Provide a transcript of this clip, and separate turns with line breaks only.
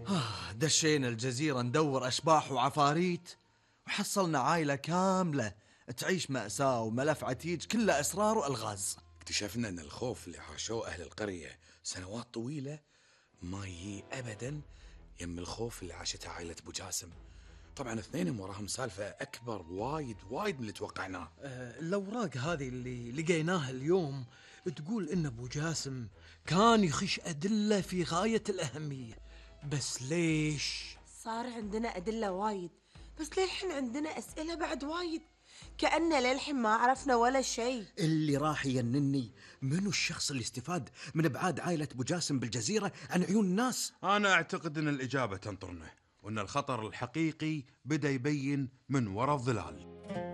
دشينا الجزيرة ندور أشباح وعفاريت، وحصلنا عائلة كاملة تعيش مأساة وملف عتيج كله أسرار وألغاز.
اكتشفنا أن الخوف اللي عاشوه أهل القرية سنوات طويلة ما يجي أبدا يم الخوف اللي عاشتها عائلة أبو جاسم. طبعا اثنينهم وراهم سالفة أكبر وايد من اللي توقعناه.
الأوراق هذه اللي لقيناها اليوم تقول إن أبو جاسم كان يخش أدلة في غاية الأهمية، بس ليش؟
صار عندنا أدلة وايد، بس للحين عندنا أسئلة بعد وايد، كأننا للحين ما عرفنا ولا شيء.
اللي راح ينني منو الشخص اللي استفاد من ابعاد عائلة ابو جاسم بالجزيرة عن عيون الناس؟
أنا أعتقد أن الإجابة تنطرنا، وأن الخطر الحقيقي بدأ يبين من وراء الظلال.